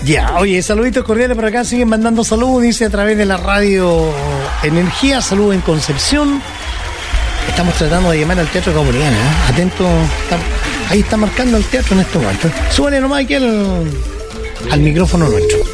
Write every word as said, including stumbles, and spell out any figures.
Ya, oye, saluditos cordiales por acá, siguen mandando saludos, dice a través de la radio Energía, saludos en Concepción. Estamos tratando de llamar al Teatro Caupolicán, ¿eh? Atento, está, ahí está marcando el teatro en este momento. Súbale nomás aquí al, al micrófono nuestro.